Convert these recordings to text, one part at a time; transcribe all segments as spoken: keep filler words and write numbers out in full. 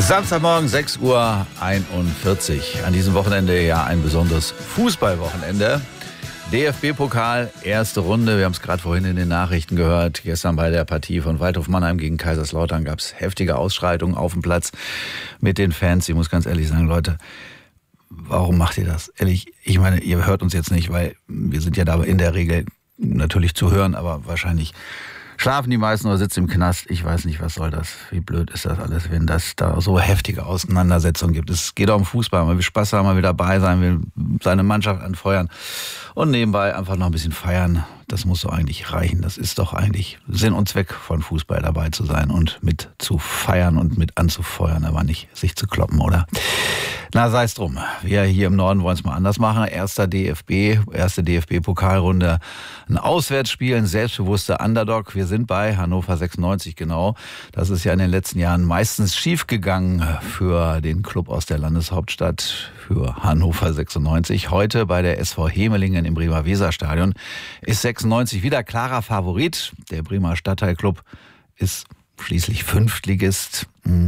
Samstagmorgen, sechs Uhr einundvierzig. An diesem Wochenende ja ein besonderes Fußballwochenende. D F B-Pokal, erste Runde. Wir haben es gerade vorhin in den Nachrichten gehört. Gestern bei der Partie von Waldhof Mannheim gegen Kaiserslautern gab es heftige Ausschreitungen auf dem Platz mit den Fans. Ich muss ganz ehrlich sagen, Leute, warum macht ihr das? Ehrlich, ich meine, ihr hört uns jetzt nicht, weil wir sind ja da in der Regel natürlich zu hören, aber wahrscheinlich schlafen die meisten oder sitzen im Knast. Ich weiß nicht, was soll das? Wie blöd ist das alles, wenn das da so heftige Auseinandersetzungen gibt. Es geht auch um Fußball. Man will Spaß haben, man will dabei sein, will seine Mannschaft anfeuern und nebenbei einfach noch ein bisschen feiern. Das muss doch eigentlich reichen. Das ist doch eigentlich Sinn und Zweck von Fußball, dabei zu sein und mit zu feiern und mit anzufeuern, aber nicht sich zu kloppen, oder? Na, sei es drum. Wir hier im Norden wollen es mal anders machen. Erster D F B, erste D F B-Pokalrunde. Ein Auswärtsspiel, ein selbstbewusster Underdog. Wir sind bei Hannover sechsundneunzig, genau. Das ist ja in den letzten Jahren meistens schiefgegangen für den Club aus der Landeshauptstadt, für Hannover sechsundneunzig. Heute bei der S V Hemelingen im Bremer Weserstadion ist sechsundneunzig wieder klarer Favorit. Der Bremer Stadtteilclub ist schließlich Fünftligist.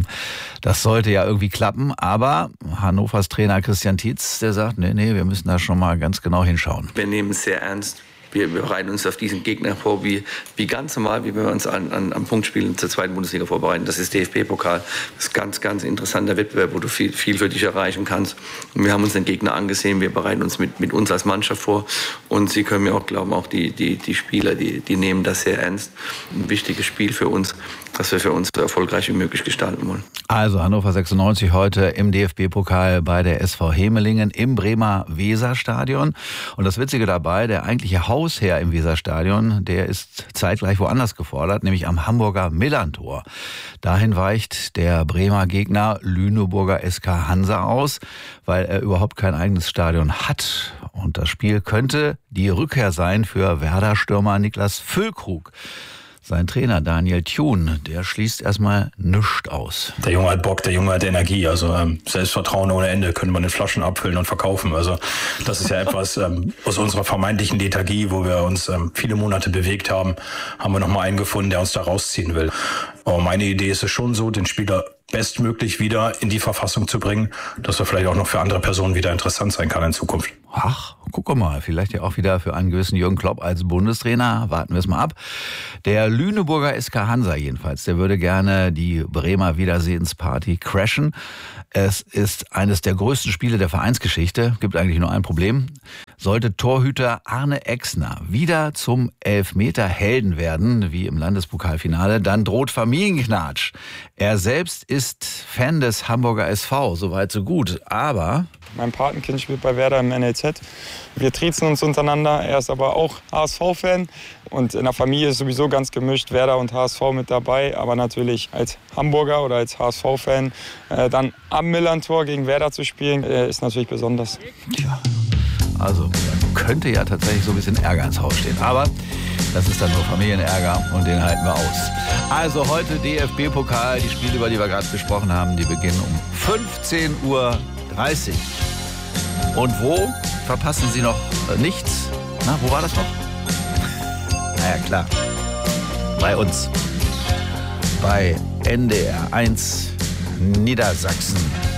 Das sollte ja irgendwie klappen, aber Hannovers Trainer Christian Tietz, der sagt, nee, nee, wir müssen da schon mal ganz genau hinschauen. Wir nehmen es sehr ernst. Wir bereiten uns auf diesen Gegner vor, wie, wie ganz normal, wie wir uns an, an, am Punktspielen zur zweiten Bundesliga vorbereiten. Das ist D F B-Pokal. Das ist ein ganz, ganz interessanter Wettbewerb, wo du viel, viel für dich erreichen kannst. Und wir haben uns den Gegner angesehen. Wir bereiten uns mit, mit uns als Mannschaft vor. Und Sie können mir auch glauben, auch die, die, die Spieler, die, die nehmen das sehr ernst. Ein wichtiges Spiel für uns, das wir für uns so erfolgreich wie möglich gestalten wollen. Also Hannover sechsundneunzig heute im D F B-Pokal bei der S V Hemelingen im Bremer Weserstadion. Und das Witzige dabei, der eigentliche Hausherr im Weserstadion, der ist zeitgleich woanders gefordert, nämlich am Hamburger Millerntor. Dahin weicht der Bremer Gegner Lüneburger S K Hansa aus, weil er überhaupt kein eigenes Stadion hat. Und das Spiel könnte die Rückkehr sein für Werder-Stürmer Niklas Füllkrug. Sein Trainer Daniel Thun, der schließt erstmal nichts aus. Der Junge hat Bock, der Junge hat Energie, also ähm, Selbstvertrauen ohne Ende, können wir in Flaschen abfüllen und verkaufen. Also das ist ja etwas ähm, aus unserer vermeintlichen Lethargie, wo wir uns ähm, viele Monate bewegt haben, haben wir nochmal einen gefunden, der uns da rausziehen will. Aber meine Idee ist es schon so, den Spieler bestmöglich wieder in die Verfassung zu bringen, dass er vielleicht auch noch für andere Personen wieder interessant sein kann in Zukunft. Ach, guck mal, vielleicht ja auch wieder für einen gewissen Jürgen Klopp als Bundestrainer. Warten wir es mal ab. Der Lüneburger S K Hansa jedenfalls, der würde gerne die Bremer Wiedersehensparty crashen. Es ist eines der größten Spiele der Vereinsgeschichte. Gibt eigentlich nur ein Problem. Sollte Torhüter Arne Exner wieder zum Elfmeter-Helden werden, wie im Landespokalfinale, dann droht Familienknatsch. Er selbst ist Fan des Hamburger S V, soweit so gut. Aber mein Patenkind spielt bei Werder im N L Z. Wir triezen uns untereinander. Er ist aber auch H S V-Fan. Und in der Familie ist sowieso ganz gemischt, Werder und H S V mit dabei. Aber natürlich als Hamburger oder als H S V-Fan äh, dann am Millerntor gegen Werder zu spielen, äh, ist natürlich besonders. Tja, also könnte ja tatsächlich so ein bisschen Ärger ins Haus stehen. Aber das ist dann nur Familienärger und den halten wir aus. Also heute D F B-Pokal, die Spiele, über die wir gerade gesprochen haben, die beginnen um fünfzehn Uhr dreißig. Und wo verpassen Sie noch äh, nichts? Na, wo war das noch? Naja, klar. Bei uns. Bei N D R eins Niedersachsen.